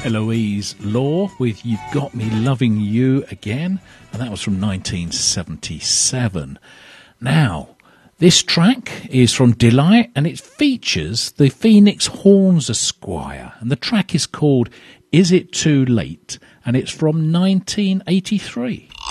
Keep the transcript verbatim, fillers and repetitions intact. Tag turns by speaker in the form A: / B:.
A: Eloise Law with You've Got Me Loving You Again, and that was from nineteen seventy-seven. Now, this track is from Delight, and it features the Phoenix Horns Esquire, and the track is called Is It Too Late, and it's from nineteen eighty-three.